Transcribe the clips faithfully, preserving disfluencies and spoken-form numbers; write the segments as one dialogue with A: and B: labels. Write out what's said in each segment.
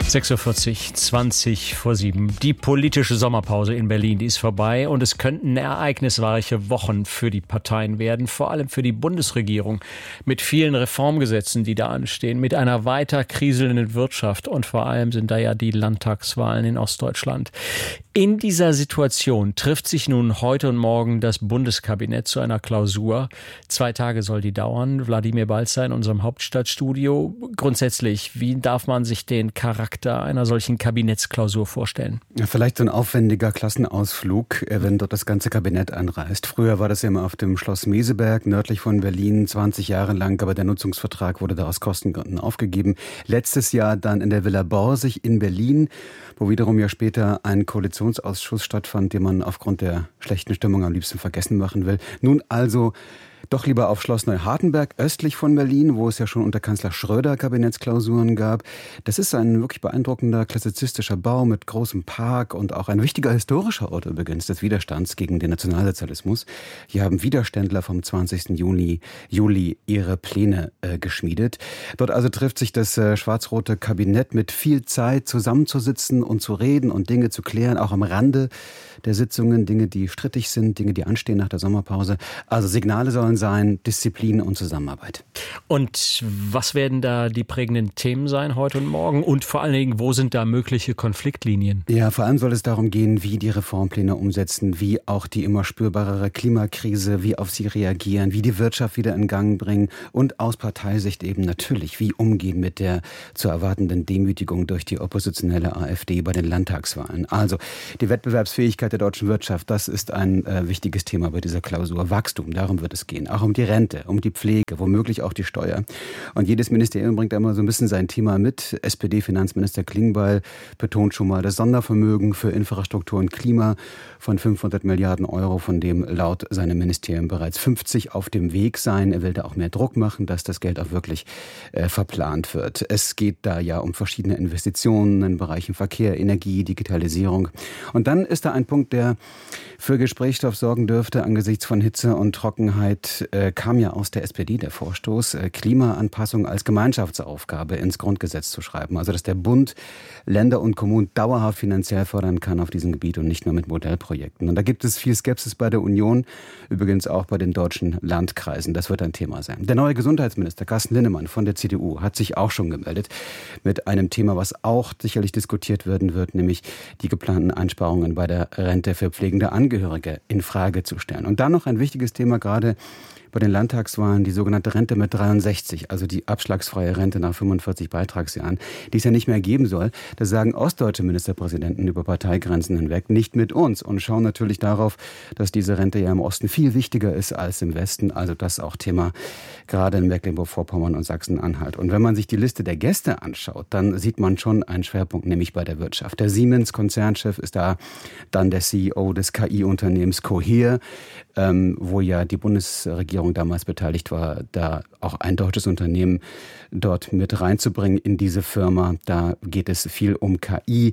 A: sechs Uhr vierzig, zwanzig vor sieben. Die politische Sommerpause in Berlin, die ist vorbei und es könnten ereignisreiche Wochen für die Parteien werden, vor allem für die Bundesregierung, mit vielen Reformgesetzen, die da anstehen, mit einer weiter kriselnden Wirtschaft und vor allem sind da ja die Landtagswahlen in Ostdeutschland. In dieser Situation trifft sich nun heute und morgen das Bundeskabinett zu einer Klausur. Zwei Tage soll die dauern. Wladimir Balzer in unserem Hauptstadtstudio. Grundsätzlich, wie darf man sich den Charakter einer solchen Kabinettsklausur vorstellen?
B: Ja, vielleicht so ein aufwendiger Klassenausflug, wenn dort das ganze Kabinett anreist. Früher war das ja immer auf dem Schloss Meseberg, nördlich von Berlin, zwanzig Jahre lang, aber der Nutzungsvertrag wurde da aus Kostengründen aufgegeben. Letztes Jahr dann in der Villa Borsig in Berlin, wo wiederum ja später ein Koalitionsausschuss stattfand, den man aufgrund der schlechten Stimmung am liebsten vergessen machen will. Nun also doch lieber auf Schloss Neuhardenberg, östlich von Berlin, wo es ja schon unter Kanzler Schröder Kabinettsklausuren gab. Das ist ein wirklich beeindruckender klassizistischer Bau mit großem Park und auch ein wichtiger historischer Ort übrigens des Widerstands gegen den Nationalsozialismus. Hier haben Widerständler vom zwanzigsten Juni, Juli ihre Pläne äh, geschmiedet. Dort also trifft sich das äh, schwarz-rote Kabinett mit viel Zeit zusammenzusitzen und zu reden und Dinge zu klären, auch am Rande der Sitzungen, Dinge, die strittig sind, Dinge, die anstehen nach der Sommerpause. Also Signale sollen sein, Disziplin und Zusammenarbeit.
A: Und was werden da die prägenden Themen sein heute und morgen? Und vor allen Dingen, wo sind da mögliche Konfliktlinien?
B: Ja, vor allem soll es darum gehen, wie die Reformpläne umsetzen, wie auch die immer spürbarere Klimakrise, wie auf sie reagieren, wie die Wirtschaft wieder in Gang bringen und aus Parteisicht eben natürlich, wie umgehen mit der zu erwartenden Demütigung durch die oppositionelle AfD bei den Landtagswahlen. Also die Wettbewerbsfähigkeit der deutschen Wirtschaft, das ist ein äh, wichtiges Thema bei dieser Klausur. Wachstum, darum wird es gehen. Auch um die Rente, um die Pflege, womöglich auch die Steuer. Und jedes Ministerium bringt da immer so ein bisschen sein Thema mit. S P D-Finanzminister Klingbeil betont schon mal das Sondervermögen für Infrastruktur und Klima von fünfhundert Milliarden Euro, von dem laut seinem Ministerium bereits fünfzig auf dem Weg seien. Er will da auch mehr Druck machen, dass das Geld auch wirklich äh, verplant wird. Es geht da ja um verschiedene Investitionen in Bereichen Verkehr, Energie, Digitalisierung. Und dann ist da ein Punkt, der für Gesprächsstoff sorgen dürfte angesichts von Hitze und Trockenheit, äh, kam ja aus der S P D der Vorstoß, äh, Klimaanpassung als Gemeinschaftsaufgabe ins Grundgesetz zu schreiben. Also dass der Bund Länder und Kommunen dauerhaft finanziell fördern kann auf diesem Gebiet und nicht nur mit Modellprojekten. Und da gibt es viel Skepsis bei der Union, übrigens auch bei den deutschen Landkreisen. Das wird ein Thema sein. Der neue Gesundheitsminister Carsten Linnemann von der C D U hat sich auch schon gemeldet mit einem Thema, was auch sicherlich diskutiert werden wird, nämlich die geplanten Einsparungen bei der Rente für pflegende Angehörige in Frage zu stellen. Und dann noch ein wichtiges Thema gerade bei den Landtagswahlen, die sogenannte Rente mit dreiundsechzig, also die abschlagsfreie Rente nach fünfundvierzig Beitragsjahren, die es ja nicht mehr geben soll. Das sagen ostdeutsche Ministerpräsidenten über Parteigrenzen hinweg, nicht mit uns, und schauen natürlich darauf, dass diese Rente ja im Osten viel wichtiger ist als im Westen. Also das ist auch Thema gerade in Mecklenburg-Vorpommern und Sachsen-Anhalt. Und wenn man sich die Liste der Gäste anschaut, dann sieht man schon einen Schwerpunkt, nämlich bei der Wirtschaft. Der Siemens-Konzernchef ist da, dann der C E O des K I-Unternehmens Cohere, ähm, wo ja die Bundesregierung damals beteiligt war, da auch ein deutsches Unternehmen dort mit reinzubringen in diese Firma. Da geht es viel um K I.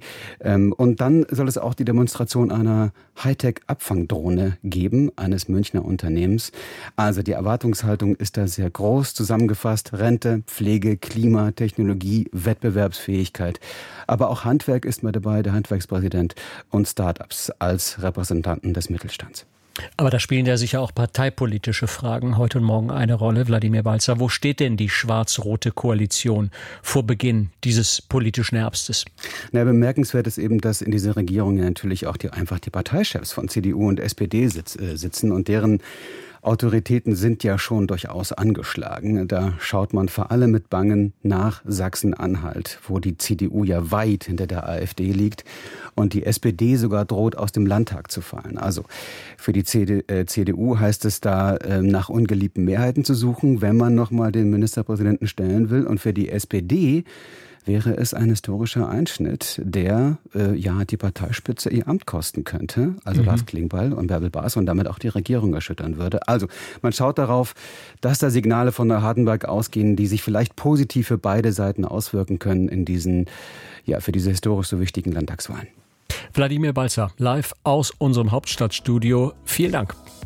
B: Und dann soll es auch die Demonstration einer Hightech-Abfangdrohne geben, eines Münchner Unternehmens. Also die Erwartungshaltung ist da sehr groß. Zusammengefasst: Rente, Pflege, Klima, Technologie, Wettbewerbsfähigkeit. Aber auch Handwerk ist mit dabei, der Handwerkspräsident, und Start-ups als Repräsentanten des Mittelstands.
A: Aber da spielen ja sicher auch parteipolitische Fragen heute und morgen eine Rolle. Wladimir Balzer, wo steht denn die schwarz-rote Koalition vor Beginn dieses politischen Herbstes?
B: Na, bemerkenswert ist eben, dass in dieser Regierung ja natürlich auch die, einfach die Parteichefs von C D U und S P D sitz, äh, sitzen und deren Autoritäten sind ja schon durchaus angeschlagen. Da schaut man vor allem mit Bangen nach Sachsen-Anhalt, wo die C D U ja weit hinter der AfD liegt und die S P D sogar droht, aus dem Landtag zu fallen. Also für die C D U heißt es da, nach ungeliebten Mehrheiten zu suchen, wenn man nochmal den Ministerpräsidenten stellen will. Und für die S P D wäre es ein historischer Einschnitt, der äh, ja die Parteispitze ihr Amt kosten könnte, also mhm. Lars Klingbeil und Bärbel Baas, und damit auch die Regierung erschüttern würde. Also man schaut darauf, dass da Signale von Neuhardenberg ausgehen, die sich vielleicht positiv für beide Seiten auswirken können in diesen, ja, für diese historisch so wichtigen Landtagswahlen.
A: Wladimir Balzer, live aus unserem Hauptstadtstudio. Vielen Dank.